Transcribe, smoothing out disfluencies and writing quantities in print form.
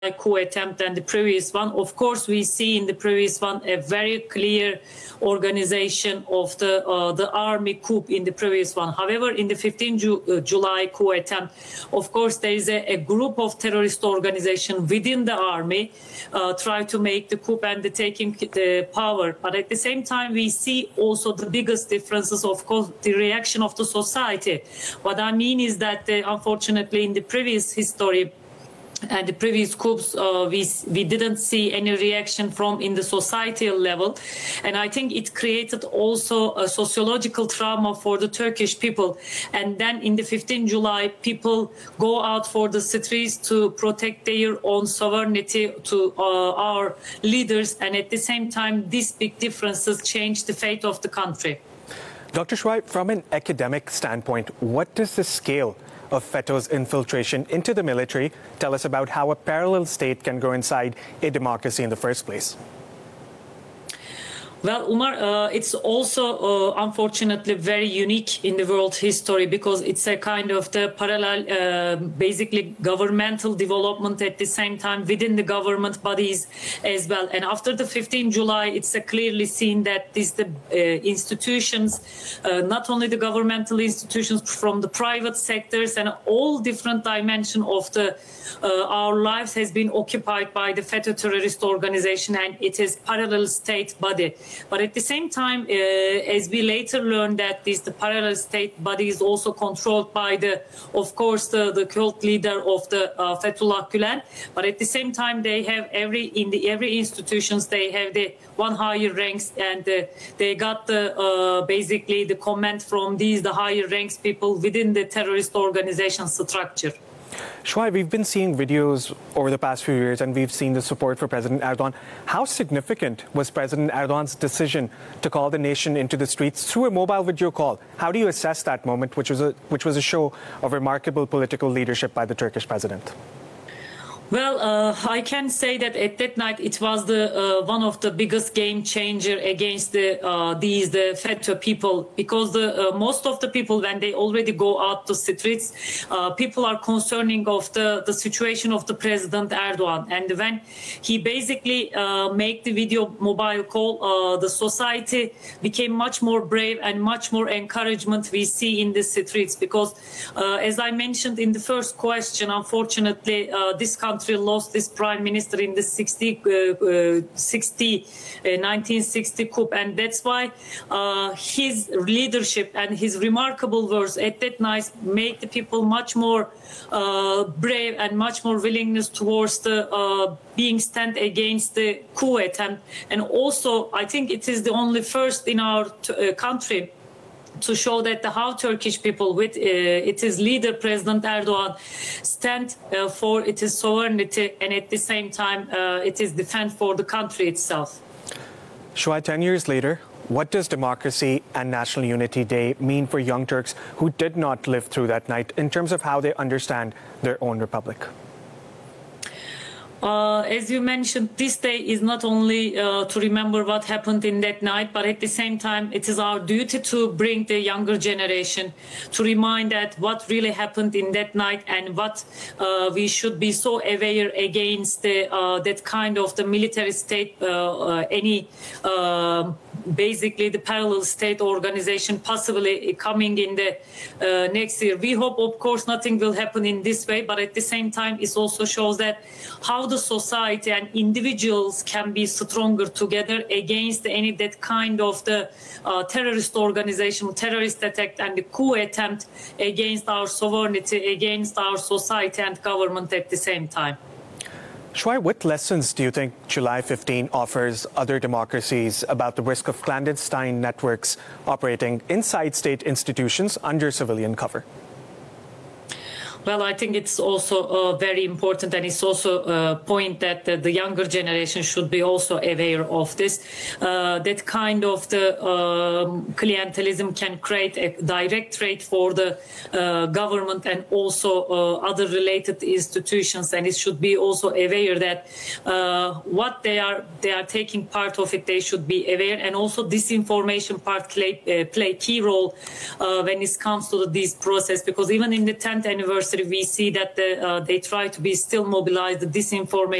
coup attempt and the previous one. Of course, we see in the previous one a very clear organization of the army coup in the previous one. However, in the 15th July coup attempt, of course, there is a group of terrorist organization within the army try to make the coup and the taking the power. But at the same time, we see also the biggest differences, of course, the reaction of the society. What I mean is that, unfortunately, in the previous history, and the previous coups, we didn't see any reaction from in the societal level. And I think it created also a sociological trauma for the Turkish people. And then in the 15th July, people go out for the streets to protect their own sovereignty to our leaders. And at the same time, these big differences change the fate of the country. Dr. Şoay, from an academic standpoint, what does the scale of FETÖ's infiltration into the military tell us about how a parallel state can grow inside a democracy in the first place? Well, Umar, it's also unfortunately very unique in the world history because it's a kind of the parallel, basically governmental development at the same time within the government bodies as well. And after the 15th July, it's clearly seen that the institutions, not only the governmental institutions from the private sectors and all different dimensions of our lives has been occupied by the FETÖ terrorist organization, and it is parallel state body. But at the same time, as we later learned that the parallel state body is also controlled by of course, the cult leader of the Fethullah Gülen. But at the same time, they have every institutions, they have the one higher ranks, and they got basically the command from the higher ranks people within the terrorist organization structure. Şoay, we've been seeing videos over the past few years and we've seen the support for President Erdogan. How significant was President Erdogan's decision to call the nation into the streets through a mobile video call? How do you assess that moment, which was a show of remarkable political leadership by the Turkish president? Well, I can say that at that night it was one of the biggest game changer against the FETÖ people, because most of the people, when they already go out the streets, people are concerning of the situation of the President Erdogan. And when he basically make the video mobile call, the society became much more brave and much more encouragement we see in the streets, because as I mentioned in the first question, unfortunately, this country lost this prime minister in the 1960 coup, and that's why his leadership and his remarkable words at that night made the people much more brave and much more willingness towards the being stand against the coup attempt. And also, I think it is the only first in our country to show that how Turkish people with its leader, President Erdogan, stand for its sovereignty, and at the same time it is defense for the country itself. Şoay, 10 years later, what does Democracy and National Unity Day mean for young Turks who did not live through that night in terms of how they understand their own republic? As you mentioned, this day is not only to remember what happened in that night, but at the same time, it is our duty to bring the younger generation to remind that what really happened in that night, and what we should be so aware against that kind of the military state, basically the parallel state organization possibly coming in the next year. We hope, of course, nothing will happen in this way, but at the same time, it also shows that how the society and individuals can be stronger together against that kind of the terrorist organization, terrorist attack, and the coup attempt against our sovereignty, against our society and government at the same time. Şoay, what lessons do you think July 15 offers other democracies about the risk of clandestine networks operating inside state institutions under civilian cover? Well, I think it's also very important, and it's also a point that the younger generation should be also aware of this. That kind of the clientelism can create a direct threat for the government and also other related institutions, and it should be also aware that what they are taking part of it, they should be aware, and also disinformation part play key role when it comes to this process, because even in the 10th anniversary anniversary, we see that they try to be still mobilize the disinformation